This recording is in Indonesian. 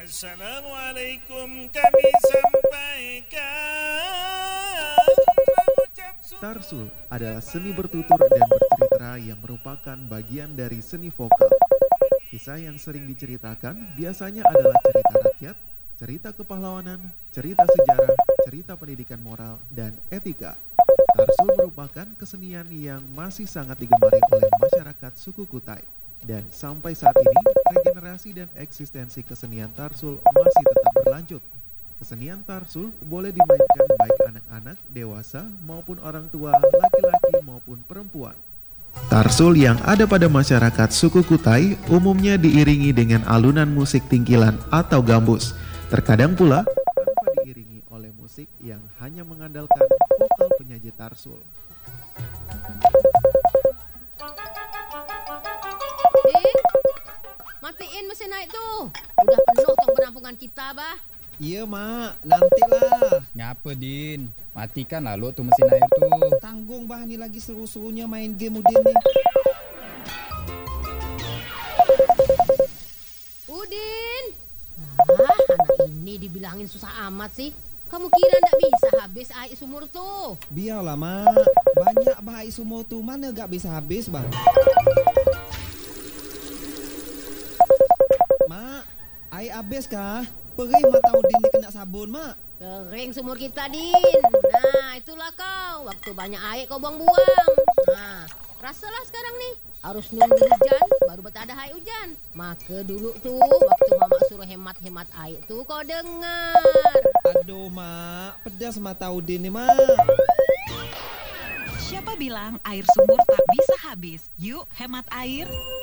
Assalamualaikum kami sampaikan mengucap Tarsul adalah seni bertutur dan bercerita yang merupakan bagian dari seni vokal. Kisah yang sering diceritakan biasanya adalah cerita rakyat, cerita kepahlawanan, cerita sejarah, cerita pendidikan moral, dan etika. Tarsul merupakan kesenian yang masih sangat digemari oleh masyarakat suku Kutai. Dan sampai saat ini, regenerasi dan eksistensi kesenian Tarsul masih tetap berlanjut. Kesenian Tarsul boleh dimainkan baik anak-anak, dewasa, maupun orang tua, laki-laki maupun perempuan. Tarsul yang ada pada masyarakat suku Kutai umumnya diiringi dengan alunan musik tingkilan atau gambus. Terkadang pula tanpa diiringi oleh musik yang hanya mengandalkan vokal penyaji Tarsul. Matiin mesin naik tuh. Udah penuh tong penampungan kita, bah. Iya mak, nantilah. Ngapa Din? Matikan lalu tuh mesin air tuh. Tanggung bah nih lagi seru-serunya main game Udin nih. Udin. Anak ini dibilangin susah amat sih. Kamu kira ndak bisa habis air sumur tuh? Biarlah mak, banyak bah air sumur tuh mana gak bisa habis bang. Mak, air habis kah? Perih mata Udin dikena sabun mak. Kering sumur kita, Din. Nah, itulah kau. Waktu banyak air kau buang-buang. Nah, rasalah sekarang nih. Harus nunggu hujan, baru ada air hujan. Maka dulu tuh, waktu mama suruh hemat-hemat air tuh kau dengar. Aduh mak, pedas mata Udin nih mak. Siapa bilang air sumur tak bisa habis? Yuk hemat air.